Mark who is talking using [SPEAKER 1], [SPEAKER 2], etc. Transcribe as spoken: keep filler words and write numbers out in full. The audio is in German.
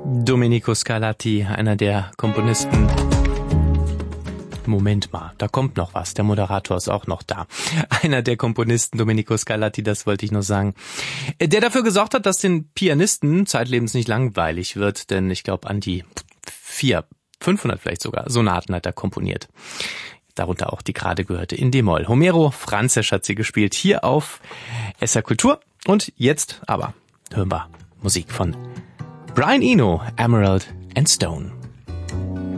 [SPEAKER 1] Domenico Scarlatti, einer der Komponisten. Moment mal, da kommt noch was. Der Moderator ist auch noch da. Einer der Komponisten, Domenico Scarlatti, das wollte ich nur sagen, der dafür gesorgt hat, dass den Pianisten zeitlebens nicht langweilig wird, denn ich glaube, an die vier, fünfhundert vielleicht sogar Sonaten hat er komponiert. Darunter auch die gerade gehörte in D-Moll. Homero Franzesch hat sie gespielt, hier auf S R Kultur. Und jetzt aber hören wir Musik von Brian Eno, Emerald and Stone.